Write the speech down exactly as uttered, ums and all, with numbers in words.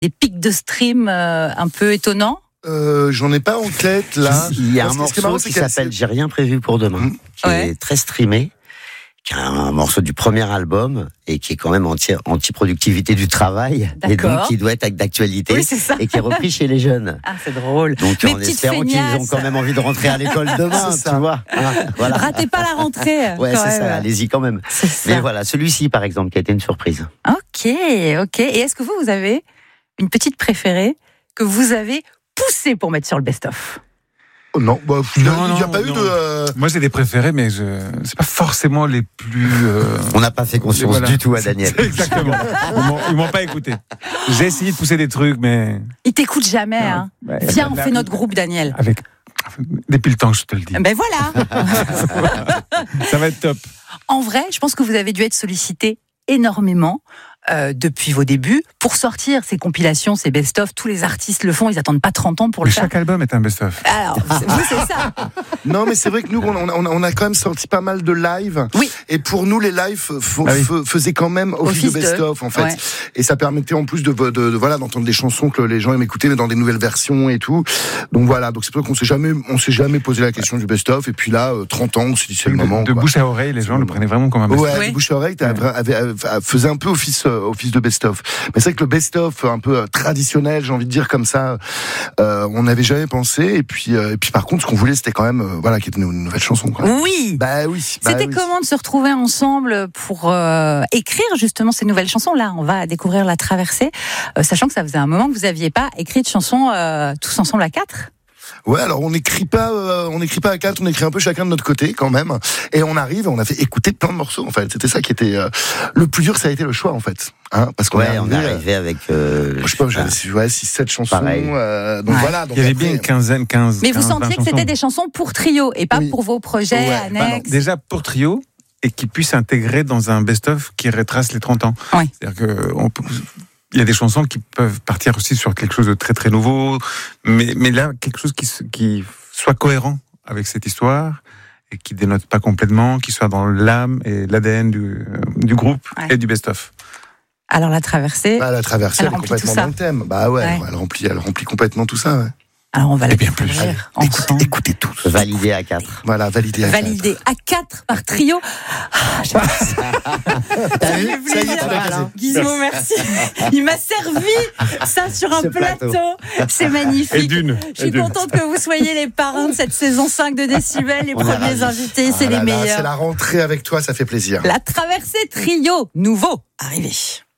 des pics de stream euh, un peu étonnants? Euh, j'en ai pas en tête là. Il y a un Parce que ce qui est morceau marrant, qui c'est qu'elle- s'appelle J'ai rien prévu pour demain, Mmh. qui Ouais. est très streamé, qui est un morceau du premier album et qui est quand même anti, anti-productivité du travail et D'accord. donc qui doit être d'actualité Oui, c'est ça. et qui est repris chez les jeunes. Ah, c'est drôle. Donc Mes en petites espérant qu'ils feignasses. ont quand même envie de rentrer à l'école demain, C'est ça. tu vois. Hein, voilà. Ratez pas la rentrée. Ouais, quand c'est même. ça, allez-y quand même. C'est ça. Mais voilà, celui-ci par exemple qui a été une surprise. Ok, ok. Et est-ce que vous, vous avez une petite préférée que vous avez poussée pour mettre sur le best-of? Oh, non, bah, il n'y a, Non, il y a non, pas eu non. de. euh, Moi, j'ai des préférés, mais je... c'est pas forcément les plus. euh, On n'a pas fait confiance Voilà. du tout à Daniel. Exactement. Ils m'ont, ils m'ont pas écouté. J'ai essayé de pousser des trucs, mais. Il t'écoute jamais. Hein. Ouais, Viens, on là- fait notre groupe, Daniel. Avec. Depuis le temps que je te le dis. Ben voilà. Ça va être top. En vrai, je pense que vous avez dû être sollicité énormément euh, depuis vos débuts pour sortir ces compilations, ces best-of. Tous les artistes le font, ils attendent pas trente ans pour le Mais faire. chaque album est un best-of. Alors, c'est- vous, c'est ça. Non, mais c'est vrai que nous, on, on, on a quand même sorti pas mal de lives. Oui. Et pour nous, les lives f- Ah oui. f- faisaient quand même office, Office de de- best-of, en fait. ouais. Et ça permettait en plus de, de, de, de- voilà, d'entendre des chansons que les gens aiment écouter, mais dans des nouvelles versions et tout. Donc voilà, donc c'est pour ça qu'on s'est jamais, on s'est jamais posé la question du best-of. Et puis là, euh, trente ans, on s'est dit c'est le moment. De, de quoi. bouche à oreille, les gens le prenaient vraiment comme un best-of. Ouais, Oui. du bouche à oreille, t'as- Ouais. avait- avait- faisait un peu office, euh, office de best-of. Mais c'est vrai que le best-of un peu euh, traditionnel, j'ai envie de dire comme ça, euh, on n'avait jamais pensé. Et puis, euh, et puis par contre, ce qu'on voulait, c'était quand même, euh, voilà, qu'il y ait une, une nouvelle chanson. Quoi. Oui. Bah oui. bah C'était oui. comment de se retrouver ensemble pour euh, écrire justement ces nouvelles chansons? Là, on va découvrir La Traversée, euh, sachant que ça faisait un moment que vous n'aviez pas écrit de chansons euh, tous ensemble à quatre. Ouais, alors on n'écrit pas, euh, on n'écrit pas à quatre, on écrit un peu chacun de notre côté quand même. Et on arrive, on a fait écouter plein de morceaux en fait. C'était ça qui était euh, le plus dur, ça a été le choix en fait, hein, parce qu'on Ouais, est on arrivé, est arrivé avec. Euh, euh, je sais pas, j'avais ouais, six sept chansons. Pareil. Euh, donc Ouais. voilà. Donc Il y avait après, bien une quinzaine, quinze. Mais vous quinze, sentiez vingt que c'était chansons. des chansons pour trio et pas Oui. pour vos projets Ouais, Bah non, annexes. déjà pour trio et qui puisse s'intégrer dans un best-of qui retrace les trente ans. Oui. C'est-à-dire que on peut- il y a des chansons qui peuvent partir aussi sur quelque chose de très très nouveau, mais, mais là quelque chose qui, se- qui soit cohérent avec cette histoire et qui dénote pas complètement, qui soit dans l'âme et l'A D N du, euh, du groupe Ouais. et du best-of. Alors La Traversée, bah, la traversée, Elle elle, est remplit complètement tout ça. dans le thème. Bah ouais, Ouais. elle remplit, elle remplit complètement tout ça. Ouais. alors on va la Et bien plus. découvrir Écoutez, ensemble. écoutez tous. validé à quatre. Voilà, validé. à quatre. Validé à quatre par trio. Ah, j'ai- T'as vu Ça fait Ça y est, plaisir. tu l'as casé. Gizmo, merci. Il m'a servi ça sur un Ce plateau. plateau. C'est magnifique. Et d'une. Je suis contente que vous soyez les parrains de cette saison cinq de Décibel, les On est premiers ravis. invités, c'est Ah les là là, meilleurs. C'est la rentrée avec toi, ça fait plaisir. La Traversée trio, nouveau, arrivé.